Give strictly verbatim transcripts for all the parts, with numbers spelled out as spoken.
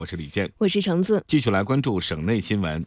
我是李健， 我是橙子， 继续来关注省内新闻。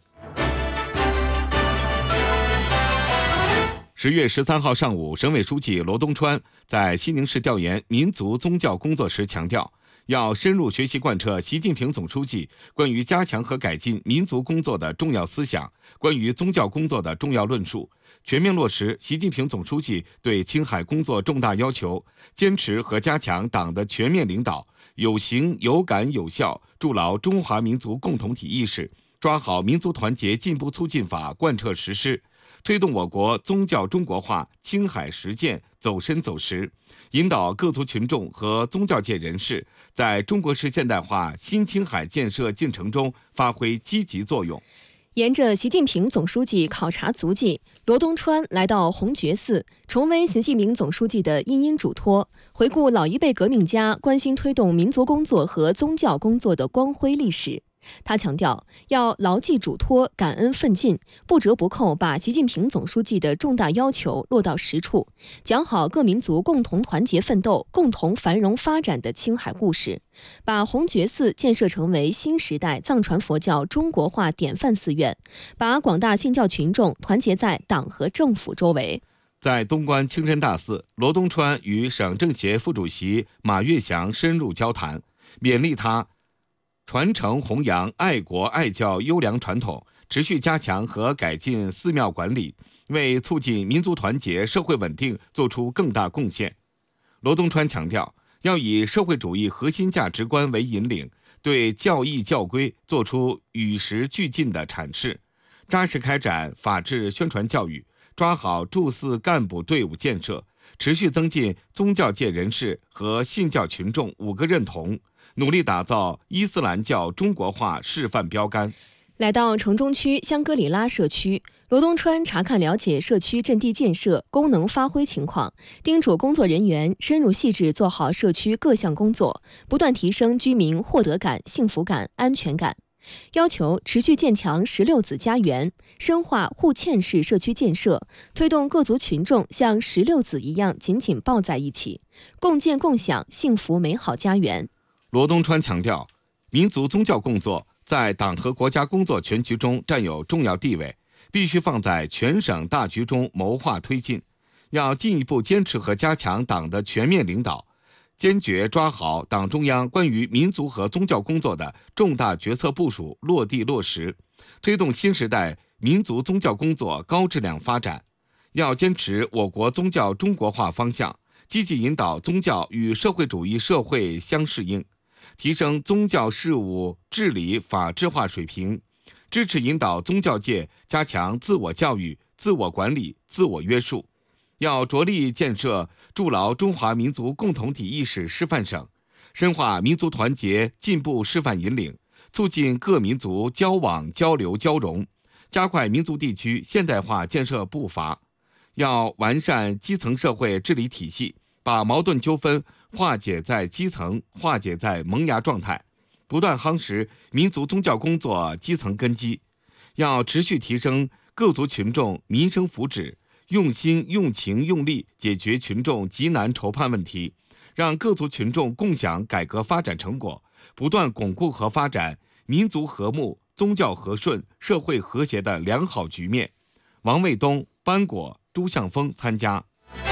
十月十三号上午，省委书记罗东川在西宁市调研民族宗教工作时强调，要深入学习贯彻习近平总书记关于加强和改进民族工作的重要思想，关于宗教工作的重要论述，全面落实习近平总书记对青海工作重大要求，坚持和加强党的全面领导，有形有感有效筑牢中华民族共同体意识，抓好民族团结进步促进法贯彻实施，推动我国宗教中国化青海实践走深走实，引导各族群众和宗教界人士在中国式现代化新青海建设进程中发挥积极作用。 沿着习近平总书记考察足迹，罗东川来到红觉寺，重温习近平总书记的殷殷嘱托，回顾老一辈革命家关心推动民族工作和宗教工作的光辉历史。他强调，要牢记嘱托，感恩奋进，不折不扣把习近平总书记的重大要求落到实处，讲好各民族共同团结奋斗、共同繁荣发展的青海故事，把红觉寺建设成为新时代藏传佛教中国化典范寺院，把广大信教群众团结在党和政府周围。 在东关清真大寺，罗东川与省政协副主席马跃祥深入交谈，勉励他传承弘扬爱国爱教优良传统，持续加强和改进寺庙管理，为促进民族团结、社会稳定做出更大贡献。罗东川强调，要以社会主义核心价值观为引领，对教义教规做出与时俱进的阐释，扎实开展法治宣传教育，抓好驻寺干部队伍建设，持续增进宗教界人士和信教群众五个认同，努力打造伊斯兰教中国化示范标杆。 来到城中区香格里拉社区，罗东川查看了解社区阵地建设、功能发挥情况，叮嘱工作人员深入细致做好社区各项工作，不断提升居民获得感、幸福感、安全感。要求持续建强十六子家园，深化互嵌式社区建设，推动各族群众像十六子一样紧紧抱在一起，共建共享幸福美好家园。 罗东川强调，民族宗教工作在党和国家工作全局中占有重要地位，必须放在全省大局中谋划推进，要进一步坚持和加强党的全面领导，坚决抓好党中央关于民族和宗教工作的重大决策部署落地落实，推动新时代民族宗教工作高质量发展。要坚持我国宗教中国化方向，积极引导宗教与社会主义社会相适应，提升宗教事务治理法治化水平，支持引导宗教界加强自我教育、自我管理、自我约束。要着力建设筑牢中华民族共同体意识示范省，深化民族团结进步示范引领，促进各民族交往交流交融，加快民族地区现代化建设步伐。要完善基层社会治理体系，把矛盾纠纷化解在基层，化解在萌芽状态，不断夯实民族宗教工作基层根基。要持续提升各族群众民生福祉，用心用情用力解决群众急难愁盼问题，让各族群众共享改革发展成果，不断巩固和发展民族和睦、宗教和顺、社会和谐的良好局面。王卫东、班果、朱向峰参加。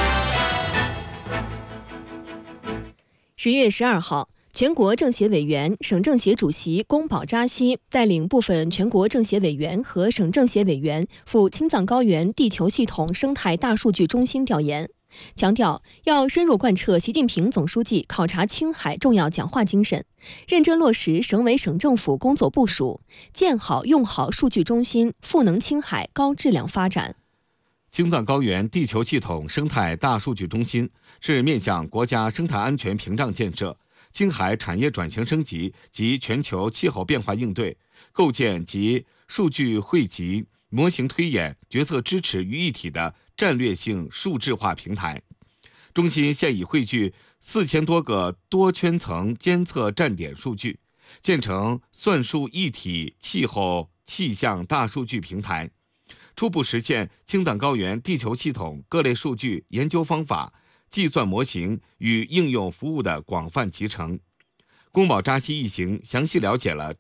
十月十二号，全国政协委员、省政协主席龚宝扎西带领部分全国政协委员和省政协委员赴青藏高原地球系统生态大数据中心调研，强调要深入贯彻习近平总书记考察青海重要讲话精神，认真落实省委省政府工作部署，建好用好数据中心，赋能青海高质量发展。 青藏高原地球系统生态大数据中心是面向国家生态安全屏障建设、青海产业转型升级及全球气候变化应对、构建及数据汇集、模型推演、决策支持于一体的战略性数字化平台。中心现已汇聚四千多个多圈层监测站点数据，建成算术一体气候气象大数据平台，初步实现青藏高原地球系统各类数据研究方法、计算模型与应用服务的广泛集成。宫保扎西一行详细了解了